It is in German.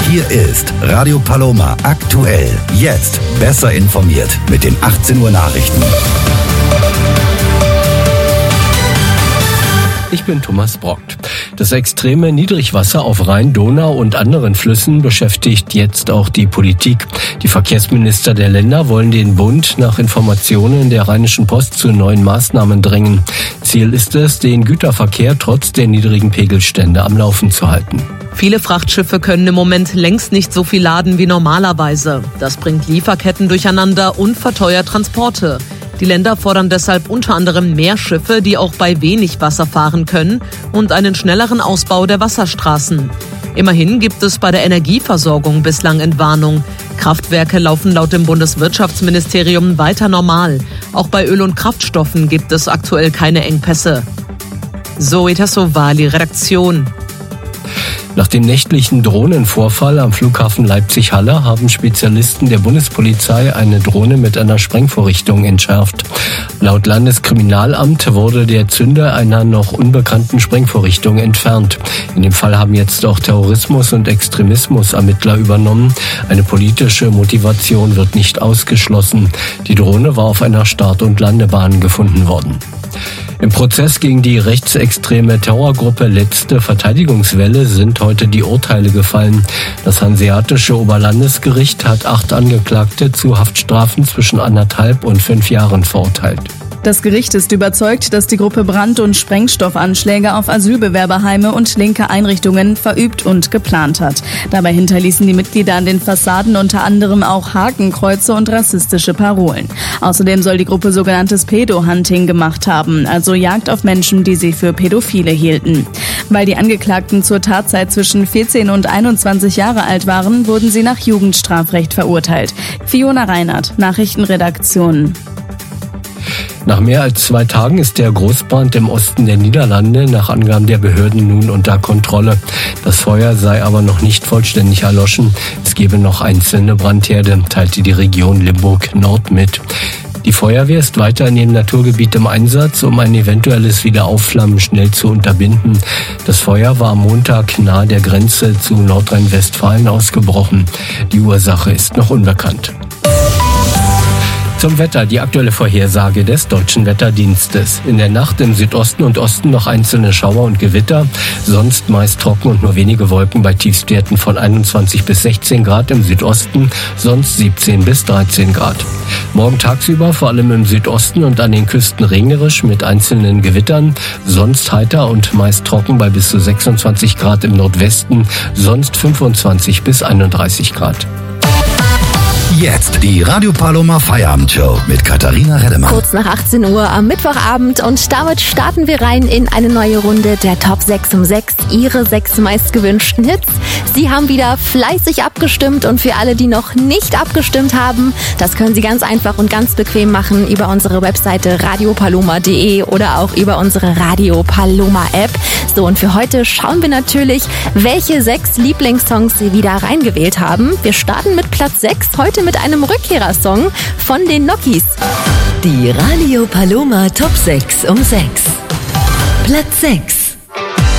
Hier ist Radio Paloma aktuell. Jetzt besser informiert mit den 18 Uhr Nachrichten. Ich bin Thomas Brockt. Das extreme Niedrigwasser auf Rhein, Donau und anderen Flüssen beschäftigt jetzt auch die Politik. Die Verkehrsminister der Länder wollen den Bund nach Informationen der Rheinischen Post zu neuen Maßnahmen drängen. Ziel ist es, den Güterverkehr trotz der niedrigen Pegelstände am Laufen zu halten. Viele Frachtschiffe können im Moment längst nicht so viel laden wie normalerweise. Das bringt Lieferketten durcheinander und verteuert Transporte. Die Länder fordern deshalb unter anderem mehr Schiffe, die auch bei wenig Wasser fahren können, und einen schnelleren Ausbau der Wasserstraßen. Immerhin gibt es bei der Energieversorgung bislang Entwarnung. Kraftwerke laufen laut dem Bundeswirtschaftsministerium weiter normal. Auch bei Öl und Kraftstoffen gibt es aktuell keine Engpässe. Zoe Tassovali, Redaktion. Nach dem nächtlichen Drohnenvorfall am Flughafen Leipzig-Halle haben Spezialisten der Bundespolizei eine Drohne mit einer Sprengvorrichtung entschärft. Laut Landeskriminalamt wurde der Zünder einer noch unbekannten Sprengvorrichtung entfernt. In dem Fall haben jetzt auch Terrorismus- und Extremismus-Ermittler übernommen. Eine politische Motivation wird nicht ausgeschlossen. Die Drohne war auf einer Start- und Landebahn gefunden worden. Im Prozess gegen die rechtsextreme Terrorgruppe Letzte Verteidigungswelle sind heute die Urteile gefallen. Das Hanseatische Oberlandesgericht hat 8 Angeklagte zu Haftstrafen zwischen 1,5 und 5 Jahren verurteilt. Das Gericht ist überzeugt, dass die Gruppe Brand- und Sprengstoffanschläge auf Asylbewerberheime und linke Einrichtungen verübt und geplant hat. Dabei hinterließen die Mitglieder an den Fassaden unter anderem auch Hakenkreuze und rassistische Parolen. Außerdem soll die Gruppe sogenanntes Pedo-Hunting gemacht haben, also Jagd auf Menschen, die sie für Pädophile hielten. Weil die Angeklagten zur Tatzeit zwischen 14 und 21 Jahre alt waren, wurden sie nach Jugendstrafrecht verurteilt. Fiona Reinhardt, Nachrichtenredaktion. Nach mehr als 2 Tagen ist der Großbrand im Osten der Niederlande nach Angaben der Behörden nun unter Kontrolle. Das Feuer sei aber noch nicht vollständig erloschen. Es gebe noch einzelne Brandherde, teilte die Region Limburg-Nord mit. Die Feuerwehr ist weiter in dem Naturgebiet im Einsatz, um ein eventuelles Wiederaufflammen schnell zu unterbinden. Das Feuer war am Montag nahe der Grenze zu Nordrhein-Westfalen ausgebrochen. Die Ursache ist noch unbekannt. Zum Wetter, die aktuelle Vorhersage des Deutschen Wetterdienstes. In der Nacht im Südosten und Osten noch einzelne Schauer und Gewitter, sonst meist trocken und nur wenige Wolken bei Tiefstwerten von 21 bis 16 Grad im Südosten, sonst 17 bis 13 Grad. Morgen tagsüber vor allem im Südosten und an den Küsten regnerisch mit einzelnen Gewittern, sonst heiter und meist trocken bei bis zu 26 Grad im Nordwesten, sonst 25 bis 31 Grad. Jetzt die Radio Paloma Feierabendshow mit Katharina Redemann. Kurz nach 18 Uhr am Mittwochabend und damit starten wir rein in eine neue Runde der Top 6 um 6, Ihre 6 meistgewünschten Hits. Sie haben wieder fleißig abgestimmt und für alle, die noch nicht abgestimmt haben, das können Sie ganz einfach und ganz bequem machen über unsere Webseite radiopaloma.de oder auch über unsere Radio Paloma App. So, und für heute schauen wir natürlich, welche 6 Lieblingssongs Sie wieder reingewählt haben. Wir starten mit Platz 6, heute mit einem Rückkehrersong von den Nokis. Die Radio Paloma Top 6 um 6. Platz 6.